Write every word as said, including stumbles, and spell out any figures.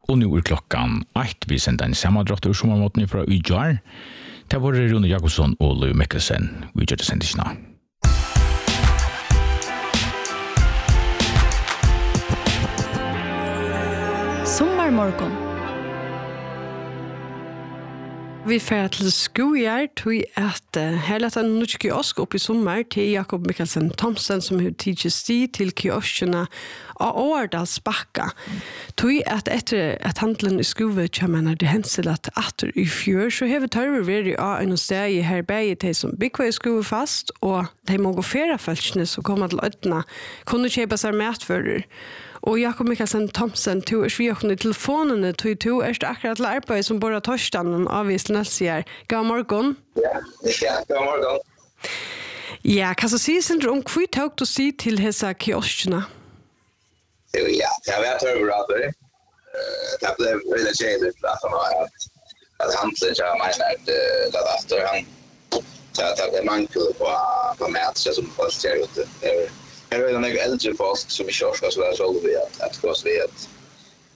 Och nu är klockan ett. Vi sänder en sammandratt ur sommarmåten från Ujar. Det var Rune Jakobsson och Louis Mikkelsen. Vi gör det sändningarna. Sommarmorgon. Vi får till skojar tog att hela tiden nu kiosk upp i sommar till Jakob Mikkelsen Thomsen som har teacher sti till kioskerna och Årdals backa. Tog att efter att handlen i skovet kommer det hänsel att åter i fjör så har vi tagit väldigt av en steg i herberget till som byggvar i skovet fast och de må gå flera fältsne som kommer till öppna kunde köpa sig mätförare. Och Jakob Mikkelsen Thomsen tog er sviakne i telefonen tog to er akkurat til arbeid som bara torsdagen avvist nästsier. God morgon. Ja, ja, god morgon. Ja, kan du säga sen om kvitt tog du sig till hesa kioskerna? Ja, jag vet hur bra det är. Det blev väldigt tjejligt att att att handla jag menar att efter han så att det mankel på på mat så som folk ser ut. Det är redan några äldre folk som i kiosker så där så vi att att gå så vet